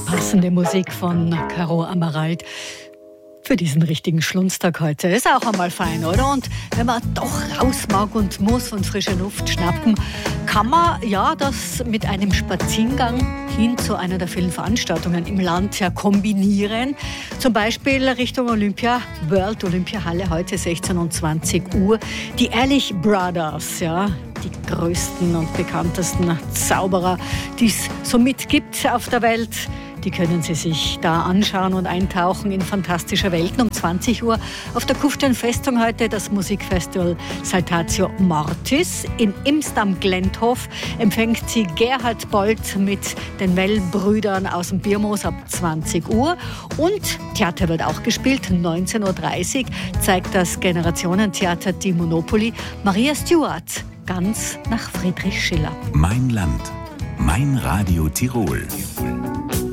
Passende Musik von Caro Amarald für diesen richtigen Schlunztag heute. Ist auch einmal fein, oder? Und wenn man doch raus mag und muss und frische Luft schnappen, kann man ja das mit einem Spaziergang hin zu einer der vielen Veranstaltungen im Land ja kombinieren. Zum Beispiel Richtung Olympia, World Olympiahalle, heute 16 und 20 Uhr. Die Ehrlich Brothers, ja, die größten und bekanntesten Zauberer, die es so mitgibt auf der Welt. Die können Sie sich da anschauen und eintauchen in fantastische Welten. Um 20 Uhr auf der Kufstein Festung heute das Musikfestival Saltatio Mortis. In Imstam Glenthof empfängt Sie Gerhard Bolt mit den Well-Brüdern aus dem Biermoos ab 20 Uhr. Und Theater wird auch gespielt. 19.30 Uhr zeigt das Generationentheater Die Monopoly Maria Stuart ganz nach Friedrich Schiller. Mein Land, mein Radio Tirol.